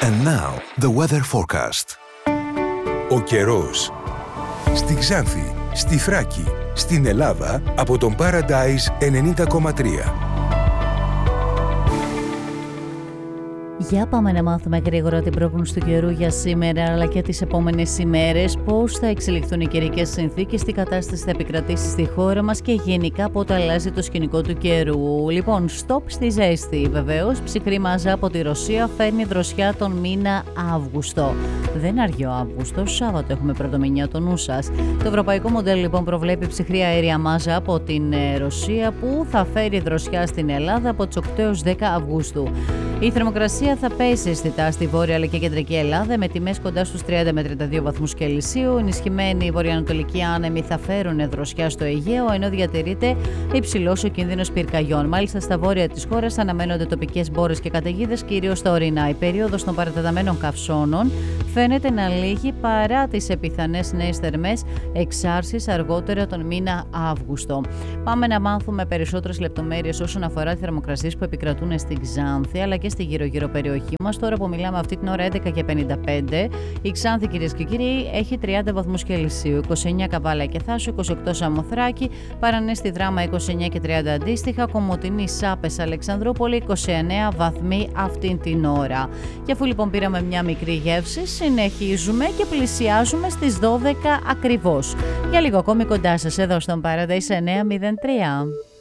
And now, the weather forecast. Ο καιρός. Στη Ξάνθη, στη Θράκη, στην Ελλάδα, από τον Paradise 90,3. Για πάμε να μάθουμε γρήγορα την πρόγνωση του καιρού για σήμερα αλλά και τις επόμενες ημέρες, πώς θα εξελιχθούν οι καιρικές συνθήκες, τι κατάσταση θα επικρατήσει στη χώρα μας και γενικά πότε αλλάζει το σκηνικό του καιρού. Λοιπόν, stop στη ζέστη. Βεβαίως, ψυχρή μάζα από τη Ρωσία φέρνει δροσιά τον μήνα Αύγουστο. Δεν αργεί ο Αύγουστος, Σάββατο έχουμε πρωτομηνιά το νου σας. Το ευρωπαϊκό μοντέλο λοιπόν προβλέπει ψυχρή αέρια μάζα από την Ρωσία που θα φέρει δροσιά στην Ελλάδα από τις 8 έως 10 Αυγούστου. Η θερμοκρασία θα πέσει αισθητά στη βόρεια αλλά και κεντρική Ελλάδα με τιμές κοντά στους 30 με 32 βαθμούς Κελσίου. Ενισχυμένοι βορειοανατολικοί άνεμοι θα φέρουν δροσιά στο Αιγαίο, ενώ διατηρείται υψηλός ο κίνδυνος πυρκαγιών. Μάλιστα, στα βόρεια της χώρας αναμένονται τοπικές μπόρες και καταιγίδες, κυρίως στα ορεινά. Η περίοδος των παρατεταμένων καυσώνων φαίνεται να λύγει παρά τις επιθανές νέες θερμές εξάρσεις αργότερα τον μήνα Αύγουστο. Πάμε να μάθουμε περισσότερες λεπτομέρειες όσον αφορά τις θερμοκρασίες που επικρατούν στην Ξάνθη αλλά και στη γύρω-γύρω περιοχή μας. Τώρα που μιλάμε αυτή την ώρα 11:55, η Ξάνθη, κυρίες και κύριοι, έχει 30 βαθμούς Κελσίου, 29 Καβάλα και Θάσου, 28 Σαμοθράκη, Παρανέστη Δράμα 29 και 30 αντίστοιχα, Κομοτηνή Σάπες Αλεξανδρούπολη 29 βαθμοί αυτήν την ώρα. Και αφού λοιπόν πήραμε μια μικρή γεύση, συνεχίζουμε και πλησιάζουμε στις 12 ακριβώς. Για λίγο ακόμη κοντά σας εδώ στον Paradise 903.